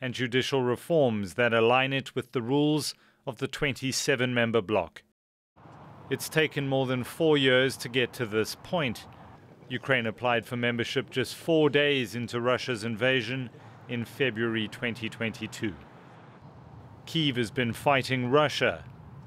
and judicial reforms that align it with the rules of the 27-member bloc. It's taken more than 4 years to get to this point. Ukraine applied for membership just 4 days into Russia's invasion in February 2022. Kyiv has been fighting Russia